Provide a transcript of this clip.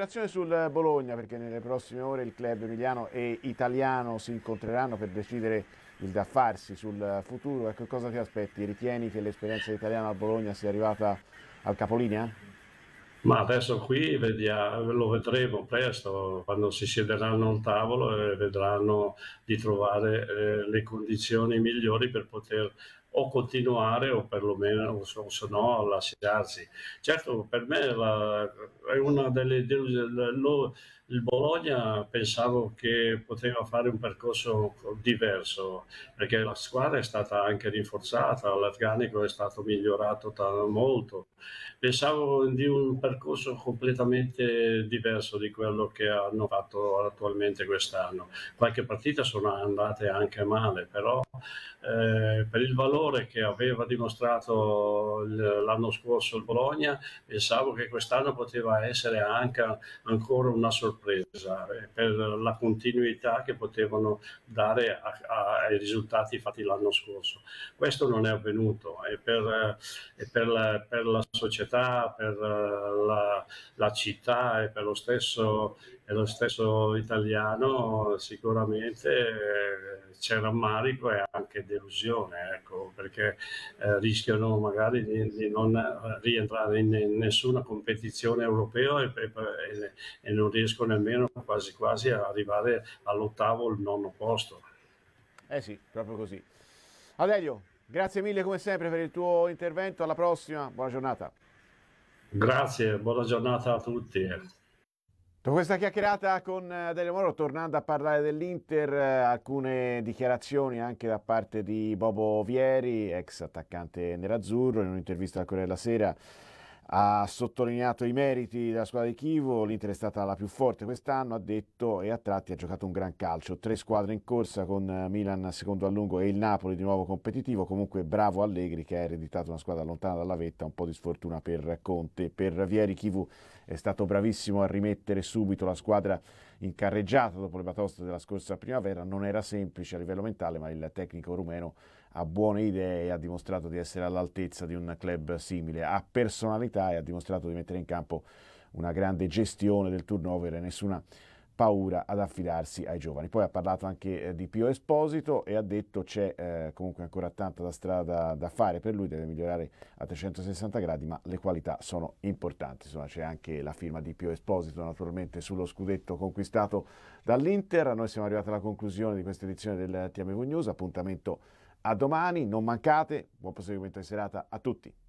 anticipazione sul Bologna, perché nelle prossime ore il club emiliano e italiano si incontreranno per decidere il da farsi sul futuro. Ecco, cosa ti aspetti? Ritieni che l'esperienza italiana a Bologna sia arrivata al capolinea? Ma adesso qui lo vedremo presto, quando si siederanno a un tavolo e vedranno di trovare le condizioni migliori per poter o continuare o perlomeno, o se no, lasciarsi. Certo, per me è una delle delusioni. Il Bologna pensavo che poteva fare un percorso diverso, perché la squadra è stata anche rinforzata, l'organico è stato migliorato molto. Pensavo di un percorso completamente diverso di quello che hanno fatto attualmente quest'anno. Qualche partita sono andate anche male, però per il valore che aveva dimostrato l'anno scorso il Bologna, pensavo che quest'anno poteva essere anche ancora una sorpresa per la continuità che potevano dare ai risultati fatti l'anno scorso. Questo non è avvenuto per la società, per la città e lo stesso italiano sicuramente c'è rammarico e anche delusione, ecco, perché rischiano magari di non rientrare in nessuna competizione europea e non riescono nemmeno quasi quasi a arrivare all'ottavo o il nono posto. Eh sì, proprio così. Aurelio, grazie mille come sempre per il tuo intervento, alla prossima, buona giornata. Grazie, buona giornata a tutti. Dopo questa chiacchierata con Dario Moro, tornando a parlare dell'Inter, alcune dichiarazioni anche da parte di Bobo Vieri, ex attaccante nerazzurro, in un'intervista al Corriere della Sera ha sottolineato i meriti della squadra di Chievo. L'Inter è stata la più forte quest'anno, ha detto, e a tratti ha giocato un gran calcio. 3 squadre in corsa con Milan secondo a lungo e il Napoli di nuovo competitivo. Comunque bravo Allegri che ha ereditato una squadra lontana dalla vetta, un po' di sfortuna per Conte. Per Vieri Chievo è stato bravissimo a rimettere subito la squadra in carreggiata dopo le batoste della scorsa primavera. Non era semplice a livello mentale, ma il tecnico rumeno ha buone idee e ha dimostrato di essere all'altezza di un club simile. Ha personalità e ha dimostrato di mettere in campo una grande gestione del turnover e nessuna paura ad affidarsi ai giovani. Poi ha parlato anche di Pio Esposito e ha detto c'è comunque ancora tanta strada da fare per lui, deve migliorare a 360 gradi, ma le qualità sono importanti. Insomma, c'è anche la firma di Pio Esposito naturalmente sullo scudetto conquistato dall'Inter. Noi siamo arrivati alla conclusione di questa edizione del TMV News, appuntamento a domani, non mancate, buon proseguimento di serata a tutti.